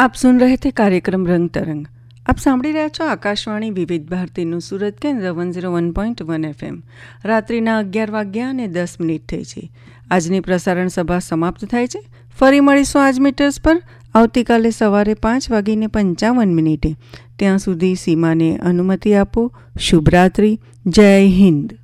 आप सुन रहे थे कार्यक्रम रंग तरंग। आप સાંભળી રહ્યા છો આકાશવાણી વિવિધ ભારતીનું સુરત કેન્દ્ર 101.1 FM। રાત્રિના 11 વાગ્યા અને 10 મિનિટ થઈ છે। આજની પ્રસારણ સભા સમાપ્ત થાય છે। ફરી મળીશું આજ મીટર્સ પર આવતીકાલે સવારે 5:55 ત્યાં સુધી સીમાને અનુમતિ આપો। શુભરાત્રિ। જય હિન્દ।